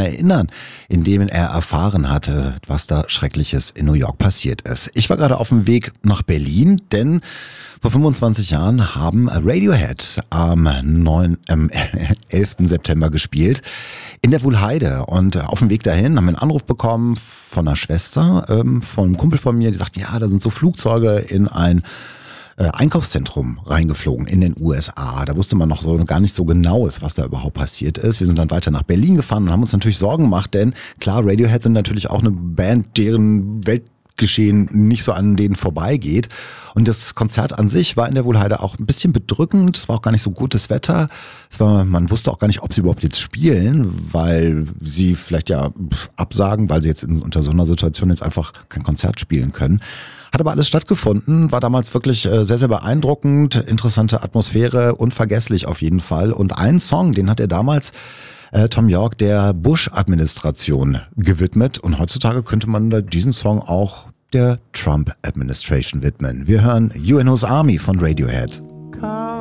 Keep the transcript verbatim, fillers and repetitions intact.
erinnern, in dem er erfahren hatte, was da Schreckliches in New York passiert ist. Ich war gerade auf dem Weg nach Berlin, denn vor fünfundzwanzig Jahren haben Radiohead am neun, ähm, elften September gespielt in der Wuhlheide. Und auf dem Weg dahin haben wir einen Anruf bekommen von einer Schwester, ähm, von einem Kumpel von mir, die sagt, ja, da sind so Flugzeuge in ein äh, Einkaufszentrum reingeflogen in den U S A. Da wusste man noch so gar nicht so genau ist, was da überhaupt passiert ist. Wir sind dann weiter nach Berlin gefahren und haben uns natürlich Sorgen gemacht, denn klar, Radiohead sind natürlich auch eine Band, deren Welt Geschehen nicht so an denen vorbeigeht. Und das Konzert an sich war in der Wuhlheide auch ein bisschen bedrückend. Es war auch gar nicht so gutes Wetter. Es war, man wusste auch gar nicht, ob sie überhaupt jetzt spielen, weil sie vielleicht ja absagen, weil sie jetzt in, unter so einer Situation jetzt einfach kein Konzert spielen können. Hat aber alles stattgefunden, war damals wirklich sehr, sehr beeindruckend, interessante Atmosphäre, unvergesslich auf jeden Fall. Und einen Song, den hat er damals Äh, Thom Yorke der Bush-Administration gewidmet und heutzutage könnte man diesen Song auch der Trump-Administration widmen. Wir hören You and His Army von Radiohead.